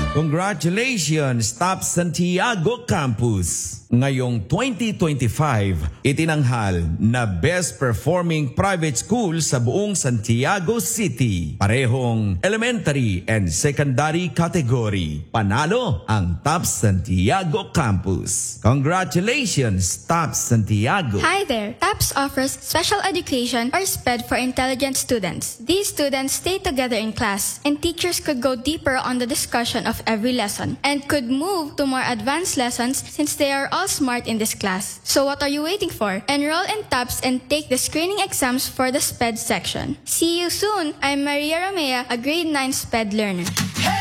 Congratulations, Top Santiago Campus! Ngayong 2025, itinanghal na Best Performing Private School sa buong Santiago City. Parehong elementary and secondary category. Panalo ang Top Santiago Campus. Congratulations, Top Santiago! Hi there! TAPS offers special education or SPED for intelligent students. These students stay together in class, and teachers could go deeper on the discussion of every lesson and could move to more advanced lessons since they are all smart in this class. So what are you waiting for? Enroll in TAPS and take the screening exams for the SPED section. See you soon! I'm Maria Romea, a grade 9 SPED learner.